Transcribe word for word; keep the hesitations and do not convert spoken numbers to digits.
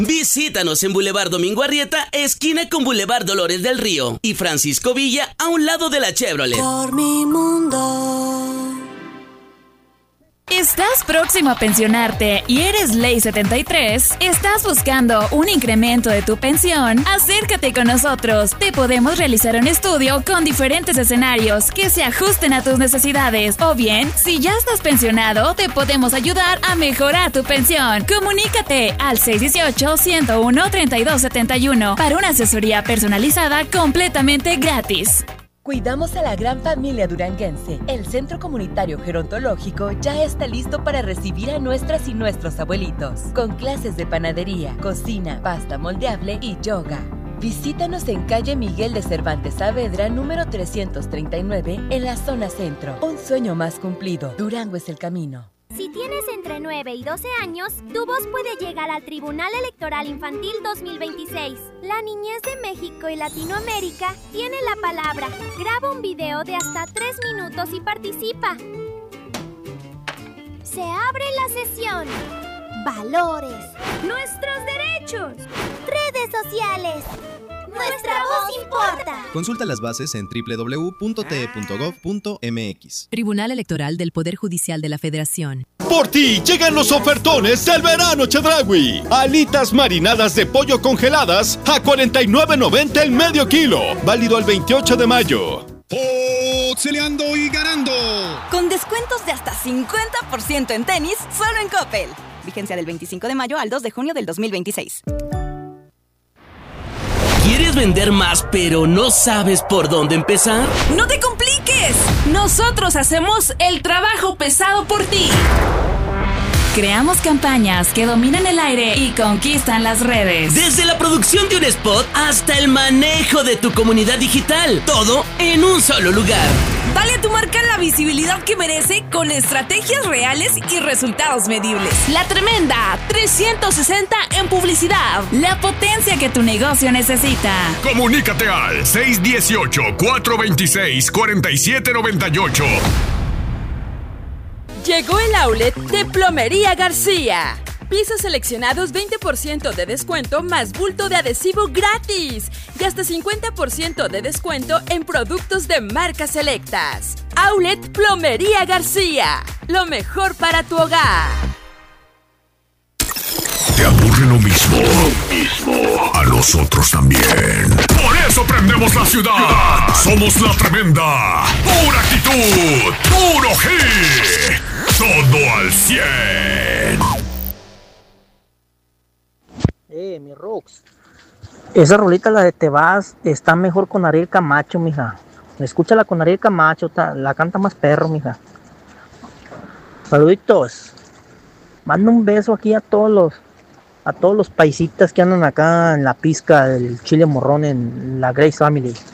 Visítanos en Boulevard Domingo Arrieta, esquina con Boulevard Dolores del Río, y Francisco Villa, a un lado de la Chevrolet. Por mi mundo. ¿Estás próximo a pensionarte y eres Ley setenta y tres? ¿Estás buscando un incremento de tu pensión? Acércate con nosotros. Te podemos realizar un estudio con diferentes escenarios que se ajusten a tus necesidades. O bien, si ya estás pensionado, te podemos ayudar a mejorar tu pensión. Comunícate al seis uno ocho, ciento uno, treinta y dos setenta y uno para una asesoría personalizada completamente gratis. Cuidamos a la gran familia duranguense. El Centro Comunitario Gerontológico ya está listo para recibir a nuestras y nuestros abuelitos, con clases de panadería, cocina, pasta moldeable y yoga. Visítanos en calle Miguel de Cervantes Saavedra, número trescientos treinta y nueve, en la zona centro. Un sueño más cumplido. Durango es el camino. Si tienes entre nueve y doce años, tu voz puede llegar al Tribunal Electoral Infantil dos mil veintiséis. La niñez de México y Latinoamérica tiene la palabra. Graba un video de hasta tres minutos y participa. Se abre la sesión. Valores. Nuestros derechos. Redes sociales. Nuestra voz importa. Consulta las bases en doble u doble u doble u punto t e punto gov punto m x. Tribunal Electoral del Poder Judicial de la Federación. Por ti llegan los ofertones del verano Chedraui. Alitas marinadas de pollo congeladas a cuarenta y nueve noventa el medio kilo. Válido el veintiocho de mayo. Boxeleando y ganando. Con descuentos de hasta cincuenta por ciento en tenis, solo en Coppel. Vigencia del veinticinco de mayo al dos de junio del dos mil veintiséis. ¿Quieres vender más pero no sabes por dónde empezar? ¡No te compliques! Nosotros hacemos el trabajo pesado por ti. Creamos campañas que dominan el aire y conquistan las redes. Desde la producción de un spot hasta el manejo de tu comunidad digital. Todo en un solo lugar. Dale a tu marca la visibilidad que merece con estrategias reales y resultados medibles. La Tremenda trescientos sesenta en publicidad. La potencia que tu negocio necesita. Comunícate al seis uno ocho, cuatro dos seis, cuatro siete nueve ocho. Llegó el outlet de Plomería García. Pisos seleccionados, veinte por ciento de descuento más bulto de adhesivo gratis. Y hasta cincuenta por ciento de descuento en productos de marcas selectas. Outlet Plomería García. Lo mejor para tu hogar. ¿Te aburre lo mismo? Lo mismo. A nosotros también. Por eso prendemos la ciudad. Somos la Tremenda. Pura actitud. Puro hit. Todo al cien. Eh, mi Rox. Esa rolita, la de Te Vas, está mejor con Ariel Camacho, mija. Escúchala con Ariel Camacho, la canta más perro, mija. Saluditos. Manda un beso aquí a todos los a todos los paisitas que andan acá en la pizca del chile morrón en la Grace Family.